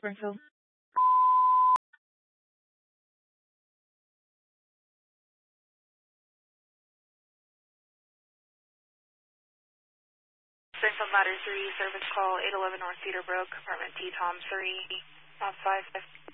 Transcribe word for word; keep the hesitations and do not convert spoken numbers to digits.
Springfield. Springfield Ladder three, service call eight eleven North Cedarbrook, apartment T Tom three, Top five.